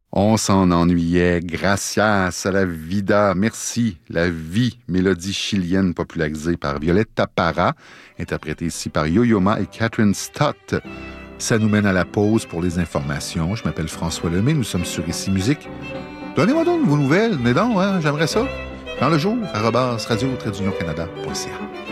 On s'en ennuyait. Gracias a la vida. Merci. La vie, mélodie chilienne popularisée par Violetta Parra, interprétée ici par Yo-Yo Ma et Catherine Stott. Ça nous mène à la pause pour les informations. Je m'appelle François Lemay. Nous sommes sur Ici Musique. Donnez-moi donc vos nouvelles. Mais donc, hein, j'aimerais ça. Dans le jour, @radio-canada.ca.